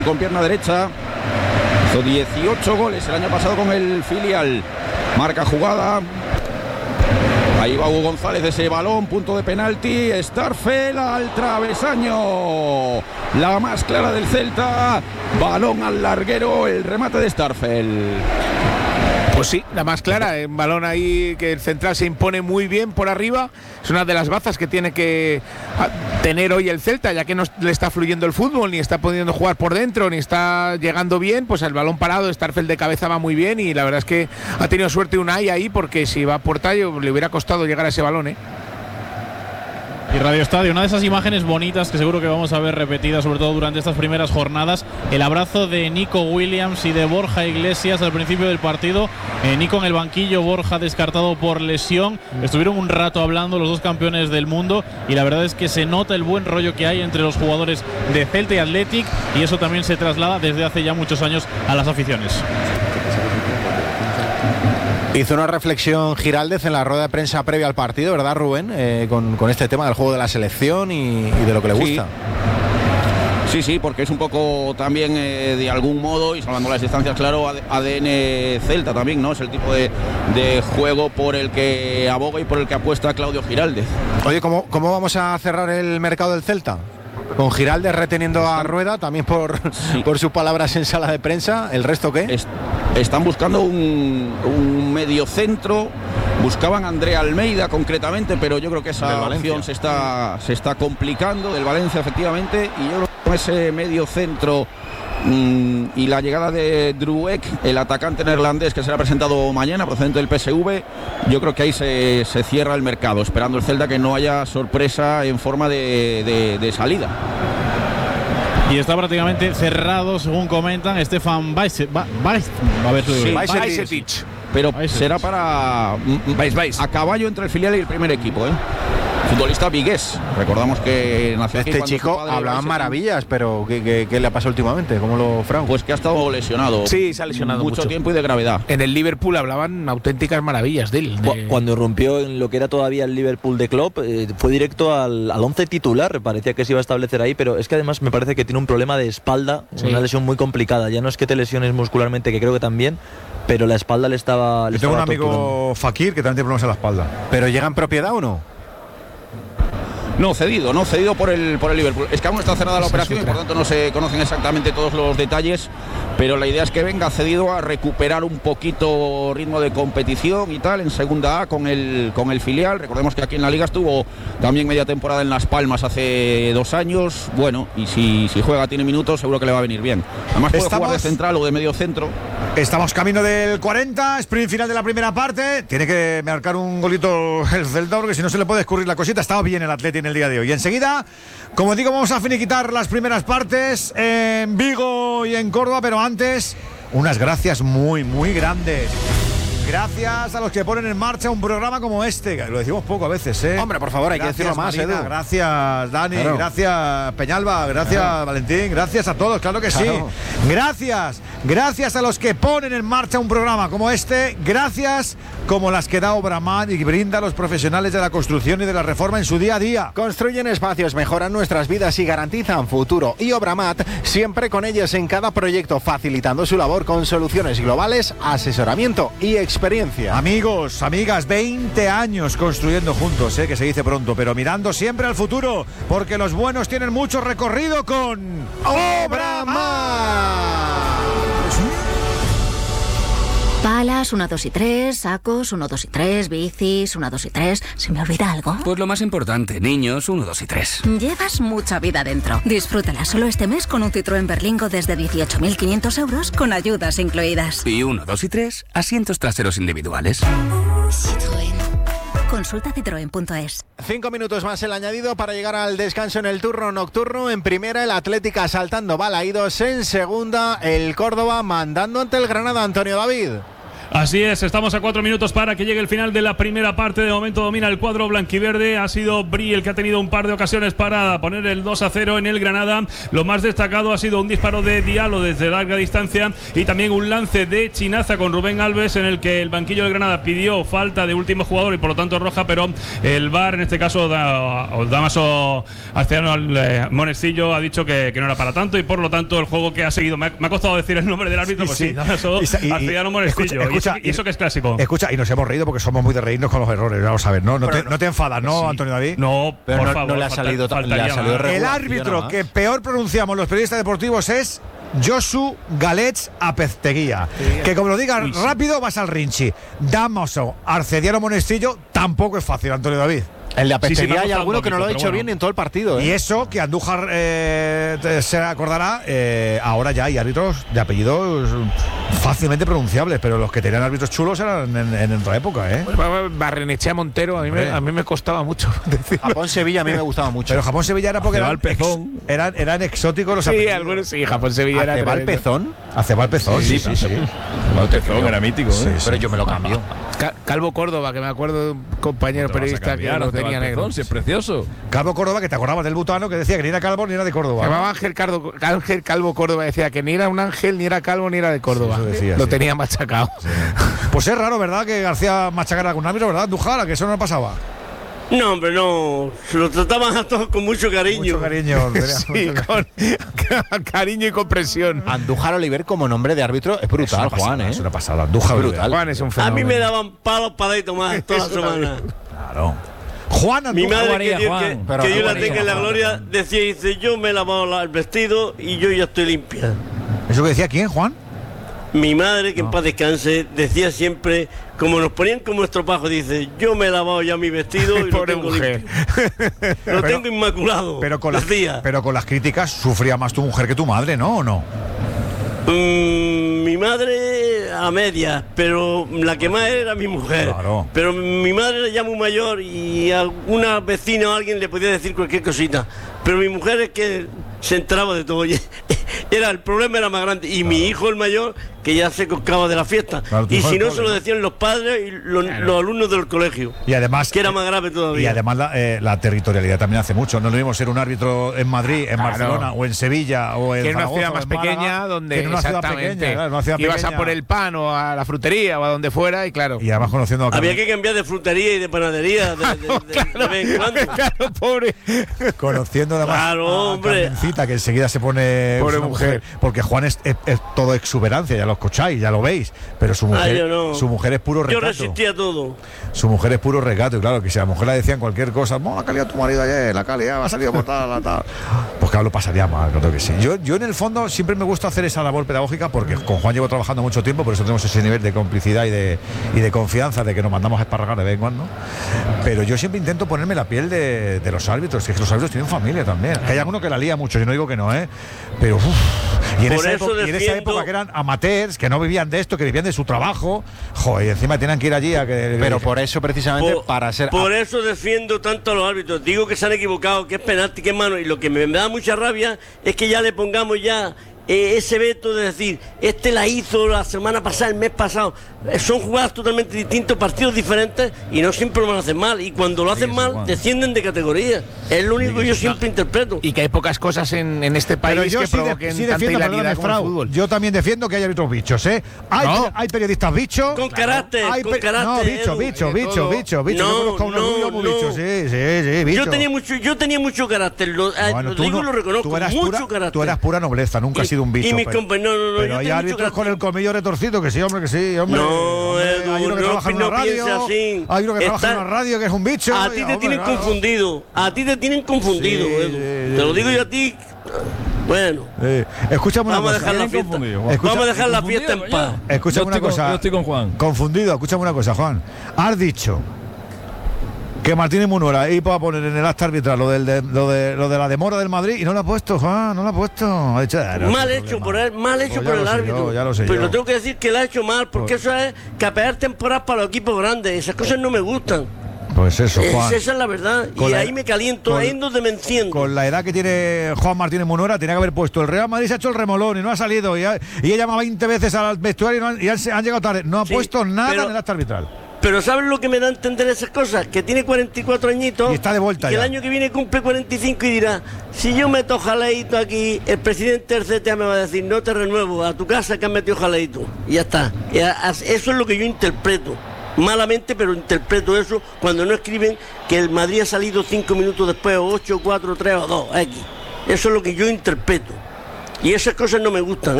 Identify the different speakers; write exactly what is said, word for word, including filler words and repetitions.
Speaker 1: con pierna derecha. Hizo dieciocho goles el año pasado con el filial. Marca jugada. Ahí va Hugo González, ese balón, punto de penalti. Starfel al travesaño. La más clara del Celta. Balón al larguero, el remate de Starfel.
Speaker 2: Pues sí, la más clara, un balón ahí que el central se impone muy bien por arriba. Es una de las bazas que tiene que tener hoy el Celta, ya que no le está fluyendo el fútbol, ni está pudiendo jugar por dentro, ni está llegando bien. Pues el balón parado, Starfel de cabeza va muy bien y la verdad es que ha tenido suerte Unai ahí, porque si va por tallo le hubiera costado llegar a ese balón, ¿eh?
Speaker 3: Y Radio Estadio, una de esas imágenes bonitas que seguro que vamos a ver repetidas, sobre todo durante estas primeras jornadas, el abrazo de Nico Williams y de Borja Iglesias al principio del partido. eh, Nico en el banquillo, Borja descartado por lesión. Estuvieron un rato hablando los dos campeones del mundo y la verdad es que se nota el buen rollo que hay entre los jugadores de Celta y Athletic, y eso también se traslada desde hace ya muchos años a las aficiones.
Speaker 4: Hizo una reflexión Giraldez en la rueda de prensa previa al partido, ¿verdad, Rubén? Eh, con, con este tema del juego de la selección y, y de lo que le gusta.
Speaker 1: Sí, sí, sí, porque es un poco también eh, de algún modo, y salvando las distancias, claro, A D N Celta también, ¿no? Es el tipo de, de juego por el que aboga y por el que apuesta Claudio Giraldez.
Speaker 4: Oye, ¿cómo, cómo vamos a cerrar el mercado del Celta? Con Giraldez reteniendo a Rueda, también por, sí. por sus palabras en sala de prensa. ¿El resto qué?
Speaker 1: Es, están buscando un, un medio centro. Buscaban a Andrea Almeida concretamente, pero yo creo que esa opción se está, se está complicando. Del Valencia, efectivamente. Y yo creo que con ese medio centro mmm, y la llegada de Druek, el atacante neerlandés que será presentado mañana, procedente del P S V, yo creo que ahí se, se cierra el mercado, esperando el Celta que no haya sorpresa en forma de, de, de salida.
Speaker 3: Y está prácticamente cerrado, según comentan, Stefan Bajcetic.
Speaker 1: Sí, pero Bajcetic. Será para Bajs, Bajs. a caballo entre el filial y el primer equipo, ¿eh? Futbolista vigués. Recordamos que nació
Speaker 4: este aquí chico hablaban maravillas, pero ¿qué, qué, ¿qué le ha pasado últimamente? ¿Cómo lo Fran?
Speaker 1: Pues que ha estado lesionado.
Speaker 2: Sí, se ha lesionado
Speaker 1: mucho,
Speaker 2: mucho
Speaker 1: tiempo y de gravedad.
Speaker 2: En el Liverpool hablaban auténticas maravillas de él. De...
Speaker 5: Cuando rompió en lo que era todavía el Liverpool de Klopp, eh, fue directo al, al once titular. Parecía que se iba a establecer ahí, pero es que además me parece que tiene un problema de espalda, sí. Una lesión muy complicada. Ya no es que te lesiones muscularmente, que creo que también, pero la espalda le estaba. Le
Speaker 6: Yo tengo
Speaker 5: estaba
Speaker 6: un amigo
Speaker 5: torturando.
Speaker 6: Fakir que también tiene problemas en la espalda.
Speaker 4: ¿Pero llega en propiedad o no?
Speaker 1: No, cedido, no, cedido por el por el Liverpool. Es que aún no está cerrada la operación y por tanto no se conocen exactamente todos los detalles, pero la idea es que venga cedido a recuperar un poquito ritmo de competición y tal en segunda A con el con el filial. Recordemos que aquí en la Liga estuvo también media temporada en Las Palmas hace dos años. Bueno, y si, si juega, tiene minutos, seguro que le va a venir bien. Además puede Estamos... jugar de central o de medio centro.
Speaker 6: Estamos camino del cuarenta, sprint final de la primera parte. Tiene que marcar un golito el Celta, porque si no se le puede escurrir la cosita. Estaba bien el Atleti en el día de hoy. Y enseguida, como digo, vamos a finiquitar las primeras partes en Vigo y en Córdoba, pero antes, unas gracias muy, muy grandes. Gracias a los que ponen en marcha un programa como este, lo decimos poco a veces, ¿eh?
Speaker 4: Hombre, por favor, hay
Speaker 6: gracias,
Speaker 4: que decirlo más,
Speaker 6: Marina,
Speaker 4: Edu.
Speaker 6: Gracias, Dani, claro. Gracias, Peñalba, gracias, claro. Valentín, gracias a todos, claro que claro. sí. Gracias, gracias a los que ponen en marcha un programa como este, gracias como las que da Obramat y brinda a los profesionales de la construcción y de la reforma en su día a día.
Speaker 4: Construyen espacios, mejoran nuestras vidas y garantizan futuro. Y Obramat, siempre con ellos en cada proyecto, facilitando su labor con soluciones globales, asesoramiento y experiencia.
Speaker 6: Amigos, amigas, veinte años construyendo juntos, ¿eh? Que se dice pronto, pero mirando siempre al futuro, porque los buenos tienen mucho recorrido con Obramat.
Speaker 7: Palas, uno, dos y tres, sacos, uno, dos y tres, bicis, uno, dos y tres. ¿Se me olvida algo?
Speaker 8: Pues lo más importante, niños, uno, dos y tres.
Speaker 7: Llevas mucha vida dentro. Disfrútala solo este mes con un Citroën Berlingo desde dieciocho mil quinientos euros con ayudas incluidas.
Speaker 8: Y uno, dos y tres, asientos traseros individuales.
Speaker 7: Citroën. Consulta citroen punto es.
Speaker 4: Cinco minutos más el añadido para llegar al descanso en el turno nocturno. En primera, el Atlético asaltando balaídos. En segunda, el Córdoba mandando ante el Granada. Antonio David.
Speaker 9: Así es, estamos a cuatro minutos para que llegue el final de la primera parte. De momento domina el cuadro blanquiverde. Ha sido Bri el que ha tenido un par de ocasiones para poner el dos a cero en el Granada. Lo más destacado ha sido un disparo de Diallo desde larga distancia y también un lance de Chinaza con Rubén Alves, en el que el banquillo del Granada pidió falta de último jugador y por lo tanto roja, pero el V A R, en este caso da, Damaso Arcediano eh, Monestillo, ha dicho que, que no era para tanto y por lo tanto el juego que ha seguido. Me ha, me ha costado decir el nombre del árbitro, pues sí, sí Damaso Arcediano Monestillo. Escucha, escucha, y, y eso que es clásico.
Speaker 6: Escucha, y nos hemos reído porque somos muy de reírnos con los errores, vamos a ver, ¿no? No, te, no, no te enfadas, ¿no, sí. Antonio David?
Speaker 9: No,
Speaker 6: pero
Speaker 9: por
Speaker 6: no,
Speaker 9: favor.
Speaker 6: No le ha salido, falta, le ha salido el árbitro que peor pronunciamos los periodistas deportivos es Josu Galets Apezteguía. Sí. Que como lo digas Uy, rápido, vas al Rinchi. Damaso Arcediano Monestillo tampoco es fácil, Antonio David.
Speaker 4: En la Apezteguía sí, sí, hay alguno que no lo ha
Speaker 6: dicho
Speaker 4: bueno. bien en todo el partido. ¿eh?
Speaker 6: Y eso, que Andújar eh, se acordará, eh, ahora ya hay árbitros de apellidos fácilmente pronunciables, pero los que tenían árbitros chulos eran en, en otra época, ¿eh?
Speaker 2: Barrenechea Montero, a mí, me, a mí me costaba mucho decirlo.
Speaker 4: Japón Sevilla a mí me gustaba mucho.
Speaker 6: Pero Japón Sevilla era porque eran, ex, eran, eran exóticos los
Speaker 2: sí,
Speaker 6: apellidos.
Speaker 2: Algunos sí, Japón Sevilla era.
Speaker 4: ¿Acebal Pezón?
Speaker 6: Acebal Pezón, sí, sí, sí.
Speaker 10: Acebal Pezón era mítico, ¿eh?
Speaker 4: Sí, sí. Pero yo me lo cambio.
Speaker 2: Calvo Córdoba, que me acuerdo de un compañero periodista que lo tenía negro.
Speaker 10: Sí, es precioso.
Speaker 6: Calvo Córdoba, que te acordabas del butano, que decía que ni era calvo ni era de Córdoba.
Speaker 2: Se llamaba Ángel, Cardo, Ángel Calvo Córdoba, decía que ni era un ángel, ni era calvo, ni era de Córdoba. Sí, decía, lo sí. tenía machacado.
Speaker 6: Sí. Pues es raro, ¿verdad? Que García machacara con un árbitro, ¿verdad? Dujara, que eso no pasaba.
Speaker 11: No, hombre, no. Se lo trataban a todos con mucho cariño.
Speaker 6: Mucho cariño.
Speaker 2: sí, con cariño y comprensión.
Speaker 4: Andújar Oliver como nombre de árbitro es brutal, es Juan,
Speaker 6: pasada,
Speaker 4: ¿eh?
Speaker 6: Es una pasada. Andújar
Speaker 4: brutal.
Speaker 2: Juan es un fenómeno.
Speaker 11: A mí me daban palos para ir tomar toda la semana.
Speaker 6: Claro. Juan
Speaker 11: Mi madre,
Speaker 6: Andújar,
Speaker 11: que,
Speaker 6: Juan,
Speaker 11: que,
Speaker 6: pero
Speaker 11: que
Speaker 6: no
Speaker 11: yo la tenga en la
Speaker 6: Juan,
Speaker 11: gloria, decía, dice, yo me he lavado el vestido y yo ya estoy limpia.
Speaker 6: ¿Eso que decía quién, Juan?
Speaker 11: Mi madre, que
Speaker 6: no.
Speaker 11: en paz descanse, decía siempre, como nos ponían como estropajo, dice, yo me he lavado ya mi vestido y lo tengo limpio. Lo pero, tengo inmaculado.
Speaker 6: Pero con, las, pero con las críticas sufría más tu mujer que tu madre, ¿no? ¿O no?
Speaker 11: Mm, mi madre a medias, pero la que más era mi mujer.
Speaker 6: Claro.
Speaker 11: Pero mi madre era ya muy mayor y a una vecina o alguien le podía decir cualquier cosita. Pero mi mujer es que se enteraba de todo. Era, el problema era más grande. Y claro. mi hijo, el mayor, que ya se coscaba de la fiesta. Claro, y si no, se lo decían los padres y los, claro. los alumnos del colegio.
Speaker 6: Y además,
Speaker 11: que era más grave todavía.
Speaker 6: Y además la, eh, la territorialidad también hace mucho. No es lo mismo ser un árbitro en Madrid, en claro. Barcelona o en Sevilla o en
Speaker 2: que en una
Speaker 6: Zaragoza,
Speaker 2: ciudad más
Speaker 6: Málaga,
Speaker 2: pequeña donde
Speaker 6: que en una ciudad pequeña, claro, una ciudad
Speaker 2: ibas
Speaker 6: pequeña.
Speaker 2: a por el pan o a la frutería o a donde fuera y claro.
Speaker 6: Y además conociendo a
Speaker 11: había que cambiar de frutería y de panadería de, de, de, claro, de vez en cuando.
Speaker 2: Claro, pobre.
Speaker 6: Conociendo además
Speaker 11: claro,
Speaker 6: a
Speaker 11: hombre.
Speaker 6: Carmencita, que enseguida se pone
Speaker 2: pobre mujer. mujer.
Speaker 6: Porque Juan es, es, es todo exuberancia, ya lo escucháis, ya lo veis. Pero su mujer,
Speaker 11: ah, no.
Speaker 6: su mujer es puro recato.
Speaker 11: Yo resistía a todo.
Speaker 6: Su mujer es puro recato, y claro, que si a la mujer le decían cualquier cosa, no, la calidad de tu marido ayer, la calidad va a salir por tal, la tal. Pues claro, lo pasaría mal, creo que sí. Yo, yo en el fondo siempre me gusta hacer esa labor pedagógica porque con Juan llevo trabajando mucho tiempo, por eso tenemos ese nivel de complicidad y de, y de confianza de que nos mandamos a esparragar de vez en cuando. Pero yo siempre intento ponerme la piel de, de los árbitros, que los árbitros tienen familia también. Que hay alguno que la lía mucho, yo no digo que no, ¿eh? Pero uff. Y en, esa época, y en esa época que eran amateurs, que no vivían de esto, que vivían de su trabajo, joder, y encima tenían que ir allí a que...
Speaker 4: Pero por eso precisamente
Speaker 11: por,
Speaker 4: para ser...
Speaker 11: Por eso defiendo tanto a los árbitros, digo que se han equivocado, que es penalti, que es mano, y lo que me da mucha rabia es que ya le pongamos ya eh, ese veto de decir, este la hizo la semana pasada, el mes pasado. Son jugadas totalmente distintas, partidos diferentes y no siempre lo hacen mal. Y cuando lo hacen sí, mal, descienden de categoría. Es lo único sí, que yo siempre no. interpreto.
Speaker 2: Y que hay pocas cosas en, en este país que sí provoquen
Speaker 6: sí
Speaker 2: tanta hilaridad como el fútbol.
Speaker 6: Yo también defiendo que hay árbitros bichos, ¿eh? Hay,
Speaker 2: no.
Speaker 6: hay periodistas bichos.
Speaker 11: Con carácter,
Speaker 6: hay
Speaker 11: con carácter.
Speaker 6: No, bicho, bicho, bicho, bicho, bicho.
Speaker 11: No,
Speaker 6: yo conozco a unos
Speaker 11: no,
Speaker 6: rubios muy
Speaker 11: no.
Speaker 6: bichos, sí, sí, sí, bicho.
Speaker 11: Yo tenía mucho, yo tenía mucho carácter, lo, bueno, lo digo y lo reconozco,
Speaker 6: tú eras
Speaker 11: mucho
Speaker 6: pura,
Speaker 11: carácter.
Speaker 6: Tú eras pura nobleza, nunca has sido un bicho.
Speaker 11: Y mis compañeros, no, no,
Speaker 6: pero hay árbitros con el colmillo retorcido, que sí, hombre, que sí, hombre.
Speaker 11: No,
Speaker 6: hay uno que trabaja en una radio, hay uno que trabaja en una radio que es un bicho.
Speaker 11: A ti te tienen confundido, a ti te tienen confundido, te lo digo yo a ti. Bueno,
Speaker 6: eh, escúchame una
Speaker 11: vamos
Speaker 6: cosa.
Speaker 11: A dejar la fiesta. Escucha, vamos a dejar la fiesta en paz.
Speaker 6: Escúchame una cosa.
Speaker 10: Con, yo estoy con Juan.
Speaker 6: Confundido, escúchame una cosa, Juan. Has dicho que Martínez Munuera iba a poner en el acta arbitral lo, del, de, lo, de, lo de la demora del Madrid y no lo ha puesto, Juan, no lo ha puesto. Ha dicho, ah, no,
Speaker 11: mal hecho por él, mal hecho pues por el árbitro.
Speaker 6: Yo, ya lo sé
Speaker 11: Pero
Speaker 6: yo.
Speaker 11: lo tengo que decir que lo ha hecho mal, porque pues, eso es capear temporadas para los equipos grandes. Esas cosas no me gustan.
Speaker 6: Pues eso, Juan.
Speaker 11: Es, esa es la verdad.
Speaker 6: Con
Speaker 11: y
Speaker 6: la-
Speaker 11: ahí me caliento,
Speaker 6: con-
Speaker 11: ahí es donde me enciendo.
Speaker 6: Con la edad que tiene Juan Martínez Munora, tenía que haber puesto el Real Madrid, se ha hecho el remolón y no ha salido. Y ha, y ha llamado veinte veces al vestuario y, no han, y han, han llegado tarde. No ha
Speaker 11: Sí,
Speaker 6: puesto nada
Speaker 11: pero-
Speaker 6: en el acta arbitral.
Speaker 11: Pero ¿sabes lo que me da a entender esas cosas? Que tiene cuarenta y cuatro añitos.
Speaker 6: Y está de vuelta
Speaker 11: y que
Speaker 6: ya.
Speaker 11: el año que viene cumple cuarenta y cinco y dirá, si yo meto jaleito aquí, el presidente del C T A me va a decir, no te renuevo, a tu casa que has metido jaleito. Y ya está. Y a- a- eso es lo que yo interpreto. Malamente, pero interpreto eso cuando no escriben que el Madrid ha salido cinco minutos después, o ocho, cuatro, tres o dos, X. Eso es lo que yo interpreto. Y esas cosas no me gustan.